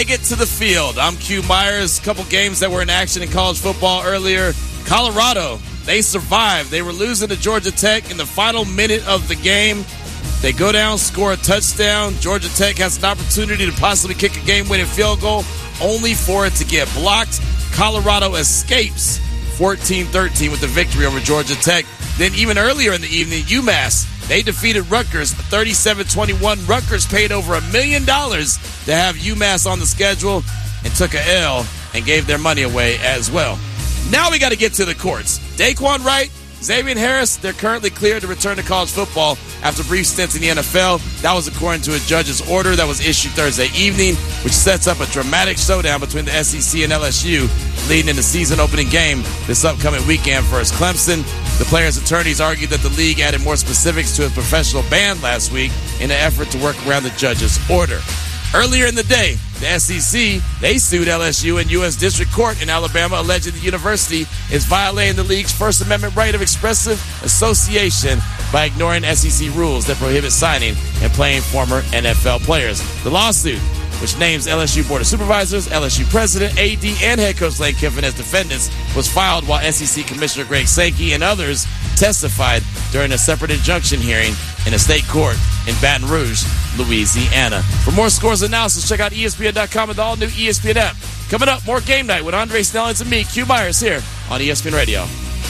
Get to the field. I'm Q Myers. A couple games that were in action in college football earlier. Colorado, they survived. They were losing to Georgia Tech in the final minute of the game. They go down, score a touchdown. Georgia Tech has an opportunity to possibly kick a game-winning field goal, only for it to get blocked. Colorado escapes 14-13 with the victory over Georgia Tech. Then even earlier in the evening, UMass, they defeated Rutgers 37-21. Rutgers paid over $1 million to have UMass on the schedule and took a L and gave their money away as well. Now we got to get to the courts. Daquan Wright, Xavier Harris, they're currently cleared to return to college football after brief stints in the NFL. That was according to a judge's order that was issued Thursday evening, which sets up a dramatic showdown between the SEC and LSU, leading in the season-opening game this upcoming weekend versus Clemson. The players' attorneys argued that the league added more specifics to its professional ban last week in an effort to work around the judge's order. Earlier in the day, the SEC, they sued LSU in U.S. District Court in Alabama, alleging the university is violating the league's First Amendment right of expressive association by ignoring SEC rules that prohibit signing and playing former NFL players. The lawsuit, which names LSU Board of Supervisors, LSU President, AD, and head coach Lane Kiffin as defendants, was filed while SEC Commissioner Greg Sankey and others testified during a separate injunction hearing in a state court in Baton Rouge, Louisiana. For more scores and analysis, check out ESPN.com and the all-new ESPN app. Coming up, more Game Night with Andre Snellings and me, Q Myers, here on ESPN Radio.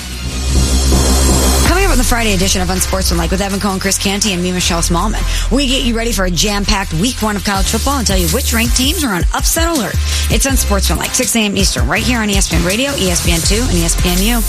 Coming up on the Friday edition of Unsportsmanlike with Evan Cohen, Chris Canty, and me, Michelle Smallman, we get you ready for a jam-packed week one of college football and tell you which ranked teams are on upset alert. It's Unsportsmanlike, 6 a.m. Eastern, right here on ESPN Radio, ESPN2, and ESPNU.